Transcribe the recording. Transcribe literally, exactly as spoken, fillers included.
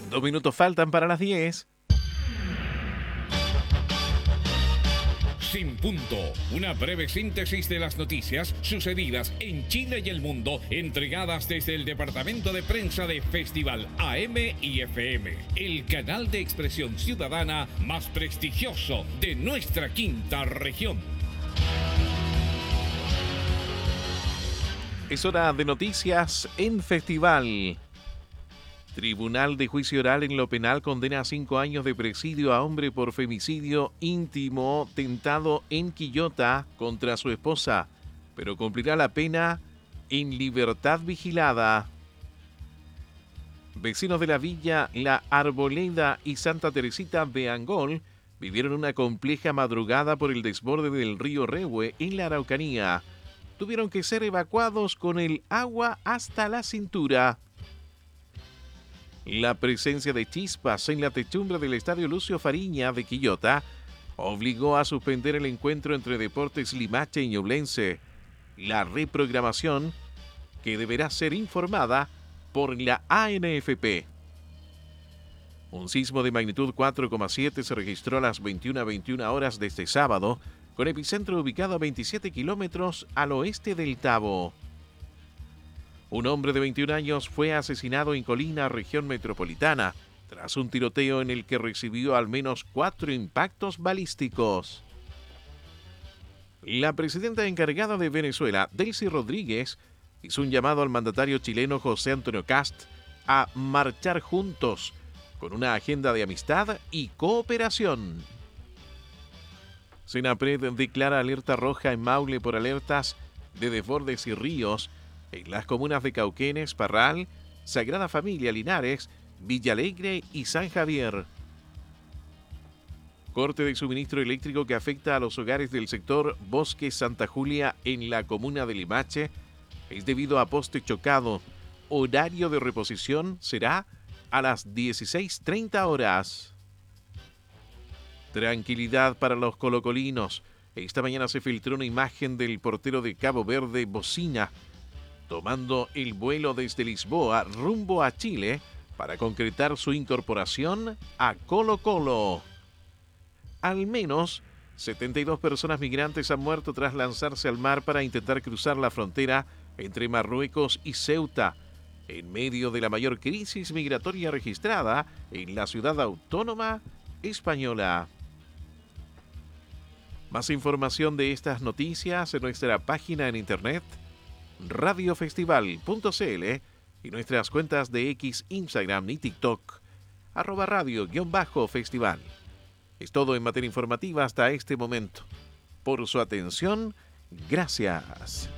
Dos minutos faltan para las diez. Sin Punto, una breve síntesis de las noticias sucedidas en Chile y el mundo, entregadas desde el departamento de prensa de Festival A M y F M, el canal de expresión ciudadana más prestigioso de nuestra quinta región. Es hora de noticias en Festival. Tribunal de Juicio Oral en lo Penal condena a cinco años de presidio a hombre por femicidio íntimo tentado en Quillota contra su esposa, pero cumplirá la pena en libertad vigilada. Vecinos de la villa La Arboleda y Santa Teresita de Angol vivieron una compleja madrugada por el desborde del río Rehue en la Araucanía. Tuvieron que ser evacuados con el agua hasta la cintura. La presencia de chispas en la techumbre del estadio Lucio Fariña de Quillota obligó a suspender el encuentro entre Deportes Limache y Ñublense. La reprogramación, que deberá ser informada por la A N F P. Un sismo de magnitud cuatro coma siete se registró a las veintiuna veintiuna horas de este sábado, con epicentro ubicado a veintisiete kilómetros al oeste del Tabo. Un hombre de veintiún años fue asesinado en Colina, región metropolitana, tras un tiroteo en el que recibió al menos cuatro impactos balísticos. La presidenta encargada de Venezuela, Delcy Rodríguez, hizo un llamado al mandatario chileno José Antonio Kast a marchar juntos, con una agenda de amistad y cooperación. Senapred declara alerta roja en Maule por alertas de desbordes y ríos en las comunas de Cauquenes, Parral, Sagrada Familia, Linares, Villa Alegre y San Javier. Corte de suministro eléctrico que afecta a los hogares del sector Bosque Santa Julia en la comuna de Limache es debido a poste chocado. Horario de reposición será a las dieciséis treinta horas. Tranquilidad para los colocolinos. Esta mañana se filtró una imagen del portero de Cabo Verde, Bocina, tomando el vuelo desde Lisboa rumbo a Chile para concretar su incorporación a Colo-Colo. Al menos setenta y dos personas migrantes han muerto tras lanzarse al mar para intentar cruzar la frontera entre Marruecos y Ceuta, en medio de la mayor crisis migratoria registrada en la ciudad autónoma española. Más información de estas noticias en nuestra página en internet radiofestival punto c l y nuestras cuentas de X, Instagram y TikTok, arroba radio-festival. Es todo en materia informativa hasta este momento. Por su atención, gracias.